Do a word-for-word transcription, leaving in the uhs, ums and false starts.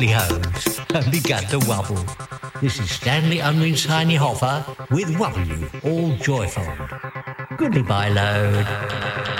the hose and began to wobble. This is Stanley Unwin's Tiny Hoffer with Wobble You, all joyful. Goodbye, load.